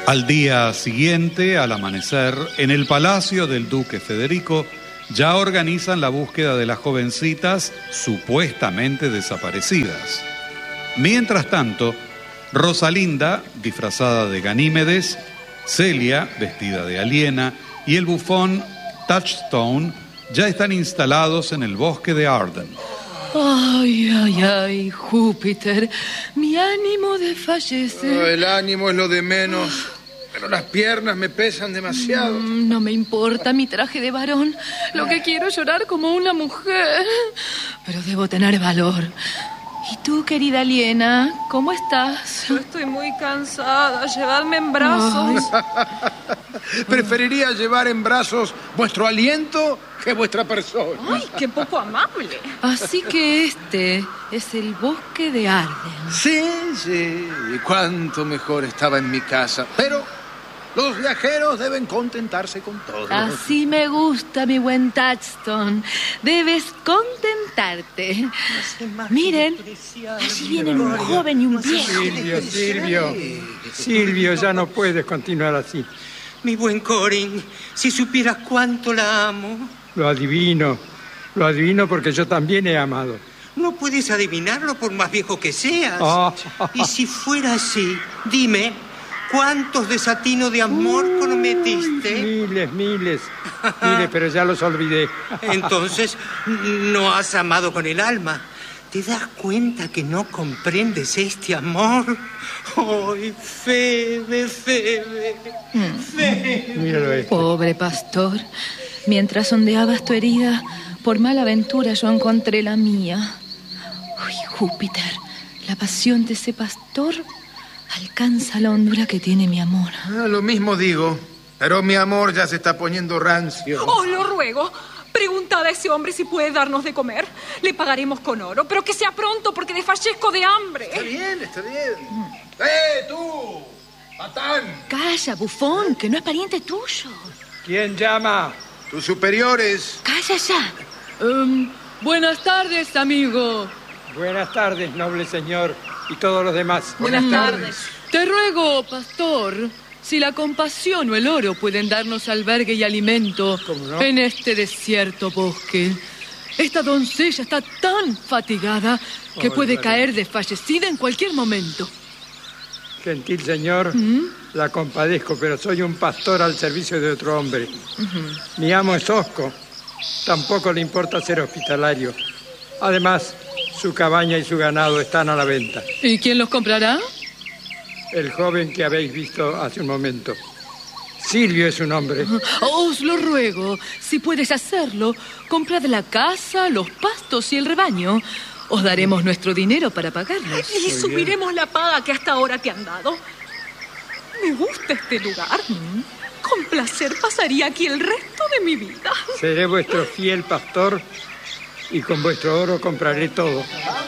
Al día siguiente, al amanecer, en el palacio del duque Federico, ya organizan la búsqueda de las jovencitas supuestamente desaparecidas. Mientras tanto, Rosalinda, disfrazada de Ganímedes, Celia, vestida de aliena, y el bufón Touchstone ya están instalados en el bosque de Arden. Ay, ay, ay, Júpiter, mi ánimo desfallece. Oh, el ánimo es lo de menos, pero las piernas me pesan demasiado. No me importa mi traje de varón, lo que quiero es llorar como una mujer, pero debo tener valor. ¿Y tú, querida aliena, cómo estás? Yo estoy muy cansada, llevadme en brazos. Preferiría llevar en brazos vuestro aliento que vuestra persona. ¡Ay, qué poco amable! Así que este es el bosque de Arden. Sí, sí, y cuánto mejor estaba en mi casa. Pero los viajeros deben contentarse con todo. Así me gusta, mi buen Touchstone. Debes contentarte. Miren, allí vienen un joven y un viejo. Silvio, ya no puedes continuar así. Mi buen Corin, si supieras cuánto la amo. Lo adivino porque yo también he amado. No puedes adivinarlo por más viejo que seas. Oh. Y si fuera así, dime, ¿cuántos desatinos de amor prometiste? Miles, pero ya los olvidé. Entonces, no has amado con el alma. ¿Te das cuenta que no comprendes este amor? ¡Ay, Febe! Míralo. Pobre pastor. Mientras ondeabas tu herida, por mala aventura yo encontré la mía. Uy, Júpiter, la pasión de ese pastor alcanza la hondura que tiene mi amor. Lo mismo digo, pero mi amor ya se está poniendo rancio. ¡Os lo ruego! Preguntad a ese hombre si puede darnos de comer. Le pagaremos con oro, pero que sea pronto porque desfallezco de hambre. Está bien. ¡Tú! ¡Patán! Calla, bufón, que no es pariente tuyo. ¿Quién llama? Tus superiores. Calla ya. Buenas tardes, amigo. Buenas tardes, noble señor, y todos los demás. Buenas tardes. Te ruego, pastor, si la compasión o el oro pueden darnos albergue y alimento ¿Cómo no? en este desierto bosque. Esta doncella está tan fatigada que puede caer desfallecida en cualquier momento. Gentil señor, la compadezco, pero soy un pastor al servicio de otro hombre. Mi amo es hosco. Tampoco le importa ser hospitalario. Además, su cabaña y su ganado están a la venta. ¿Y quién los comprará? El joven que habéis visto hace un momento. Silvio es su nombre. Os lo ruego, si puedes hacerlo, comprad la casa, los pastos y el rebaño. Os daremos nuestro dinero para pagarlos. Y subiremos la paga que hasta ahora te han dado. Me gusta este lugar. Con placer pasaría aquí el resto de mi vida. Seré vuestro fiel pastor y con vuestro oro compraré todo.